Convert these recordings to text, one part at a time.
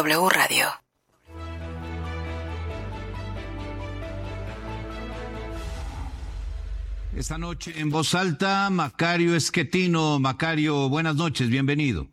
W Radio. Esta noche en Voz Alta, Macario Schettino. Macario, buenas noches, bienvenido.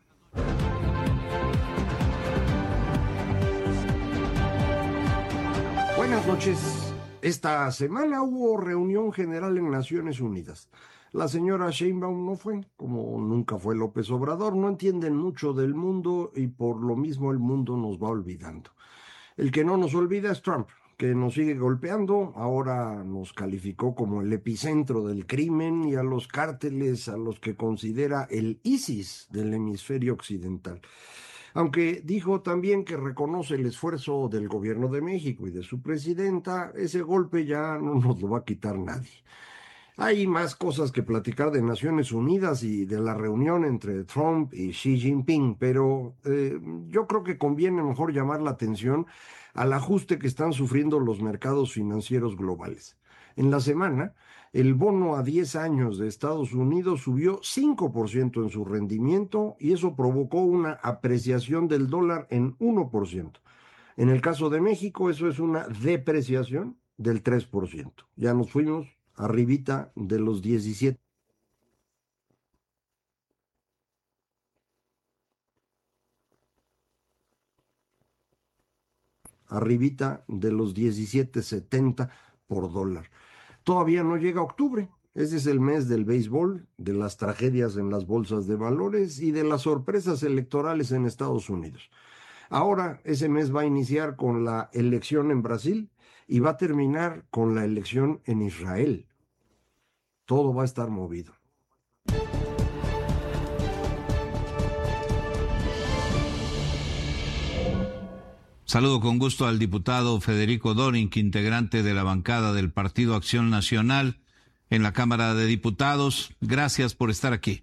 Buenas noches. Esta semana hubo reunión general en Naciones Unidas. La señora Sheinbaum no fue, como nunca fue López Obrador. No entienden mucho del mundo y por lo mismo el mundo nos va olvidando. El que no nos olvida es Trump, que nos sigue golpeando. Ahora nos calificó como el epicentro del crimen y a los cárteles a los que considera el ISIS del hemisferio occidental. Aunque dijo también que reconoce el esfuerzo del gobierno de México y de su presidenta, ese golpe ya no nos lo va a quitar nadie. Hay más cosas que platicar de Naciones Unidas y de la reunión entre Trump y Xi Jinping, pero yo creo que conviene mejor llamar la atención al ajuste que están sufriendo los mercados financieros globales. En la semana, el bono a 10 años de Estados Unidos subió 5% en su rendimiento y eso provocó una apreciación del dólar en 1%. En el caso de México, eso es una depreciación del 3%. Ya nos fuimos arribita de los 17. Arribita de los 17.70 por dólar. Todavía no llega octubre. Ese es el mes del béisbol, de las tragedias en las bolsas de valores y de las sorpresas electorales en Estados Unidos. Ahora ese mes va a iniciar con la elección en Brasil y va a terminar con la elección en Israel. Todo va a estar movido. Saludo con gusto al diputado Federico Doring, integrante de la bancada del Partido Acción Nacional en la Cámara de Diputados. Gracias por estar aquí.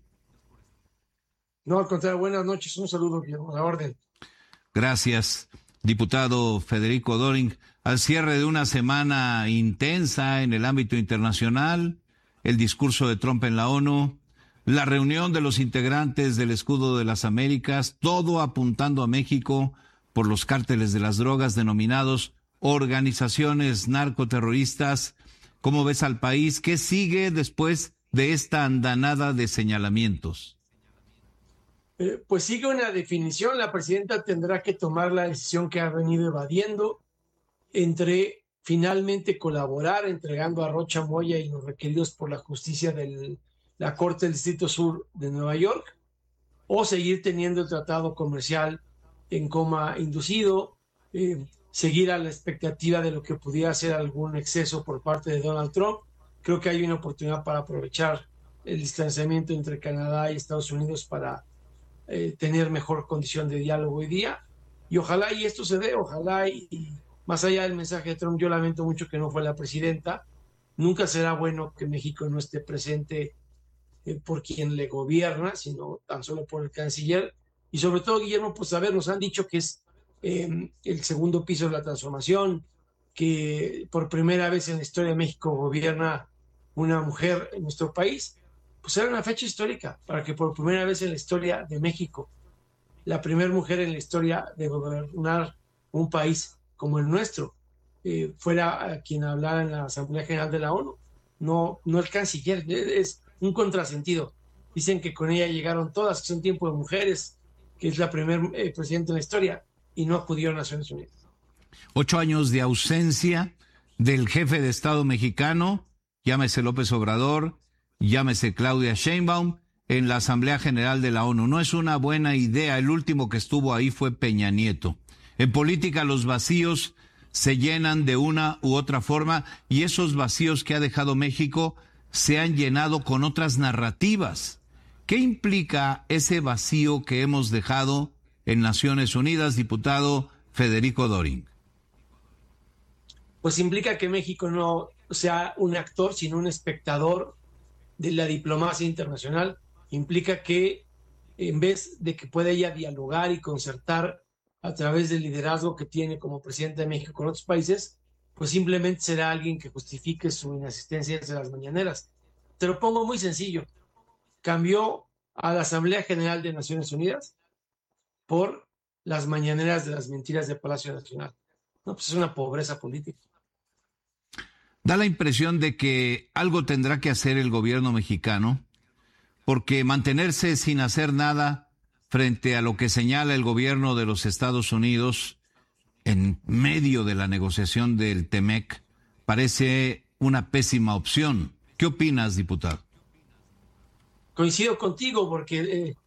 No, al contrario, buenas noches. Un saludo, Guillermo, a la orden. Gracias, diputado Federico Doring. Al cierre de una semana intensa en el ámbito internacional, el discurso de Trump en la ONU, la reunión de los integrantes del Escudo de las Américas, todo apuntando a México por los cárteles de las drogas denominados organizaciones narcoterroristas. ¿Cómo ves al país? ¿Qué sigue después de esta andanada de señalamientos? Pues sigue una definición. La presidenta tendrá que tomar la decisión que ha venido evadiendo entre finalmente colaborar entregando a Rocha Moya y los requeridos por la justicia de la Corte del Distrito Sur de Nueva York, o seguir teniendo el tratado comercial en coma inducido, seguir a la expectativa de lo que pudiera ser algún exceso por parte de Donald Trump. Creo que hay una oportunidad para aprovechar el distanciamiento entre Canadá y Estados Unidos para tener mejor condición de diálogo hoy día. Y ojalá y esto se dé, ojalá y más allá del mensaje de Trump, yo lamento mucho que no fue la presidenta. Nunca será bueno que México no esté presente por quien le gobierna, sino tan solo por el canciller. Y sobre todo, Guillermo, pues a ver, nos han dicho que es el segundo piso de la transformación, que por primera vez en la historia de México gobierna una mujer en nuestro país. Pues era una fecha histórica para que por primera vez en la historia de México, la primera mujer en la historia de gobernar un país como el nuestro, fuera quien hablara en la Asamblea General de la ONU. No el canciller, es un contrasentido. Dicen que con ella llegaron todas, que son tiempo de mujeres, que es la primera presidenta en la historia, y no acudió a Naciones Unidas. 8 años de ausencia del jefe de Estado mexicano, llámese López Obrador, llámese Claudia Sheinbaum, en la Asamblea General de la ONU. No es una buena idea. El último que estuvo ahí fue Peña Nieto. En política los vacíos se llenan de una u otra forma y esos vacíos que ha dejado México se han llenado con otras narrativas. ¿Qué implica ese vacío que hemos dejado en Naciones Unidas, diputado Federico Doring? Pues implica que México no sea un actor, sino un espectador de la diplomacia internacional. Implica que en vez de que pueda ella dialogar y concertar a través del liderazgo que tiene como presidente de México con otros países, pues simplemente será alguien que justifique su inasistencia desde las mañaneras. Te lo pongo muy sencillo. Cambió a la Asamblea General de Naciones Unidas por las mañaneras de las mentiras de Palacio Nacional. No, pues es una pobreza política. Da la impresión de que algo tendrá que hacer el gobierno mexicano, porque mantenerse sin hacer nada frente a lo que señala el gobierno de los Estados Unidos en medio de la negociación del TEMEC parece una pésima opción. ¿Qué opinas, diputado? Coincido contigo porque